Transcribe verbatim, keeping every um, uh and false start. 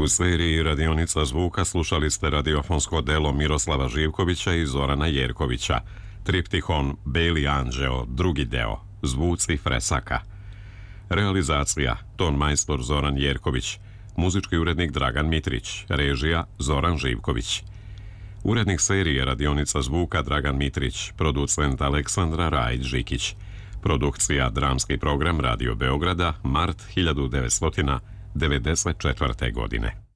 U seriji Radionica zvuka slušali ste radiofonsko delo Miroslava Živkovića i Zorana Jerkovića, triptihon Beli anđeo, drugi deo, zvuci Fresaka. Realizacija, ton majstor Zoran Jerković, muzički urednik Dragan Mitrić, režija Zoran Živković. Urednik serije Radionica zvuka Dragan Mitrić, producent Aleksandra Rajić-Žikić. Produkcija dramski program Radio Beograda, mart hiljadu devetsto devedeset četvrte. godine.